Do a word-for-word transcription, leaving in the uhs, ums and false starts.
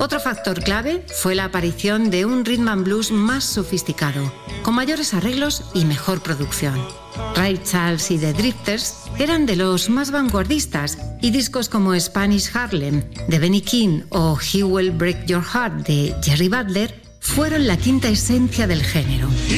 Otro factor clave fue la aparición de un rhythm and blues más sofisticado, con mayores arreglos y mejor producción. Ray Charles y The Drifters eran de los más vanguardistas y discos como Spanish Harlem de Benny King o He Will Break Your Heart de Jerry Butler fueron la quinta esencia del género.